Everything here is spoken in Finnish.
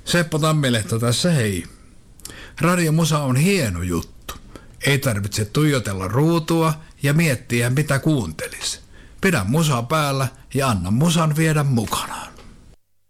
Seppo Tammilehto tässä hei. Radiomusa on hieno juttu. Ei tarvitse tuijotella ruutua ja miettiä mitä kuuntelis. Pidä musa päällä ja anna musan viedä mukana.